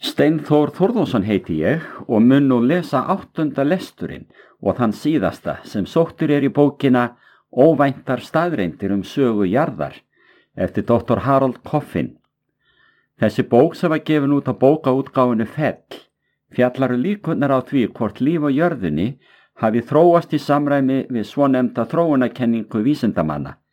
Steinþór Þórðarson heiti ég og mun nú lesa 8. lesturinn og þann síðasta sem sóttur í bókina Óvæntar staðreyndir sögu jarðar eftir Dr. Harold Coffin. Þessi bók sem var gefin út á bókaútgáfunni Fell fjallar líkurnar á því hvort líf á jörðinni hafi þróast í samræmi við svonefnda þróunarkenningu vísindamanna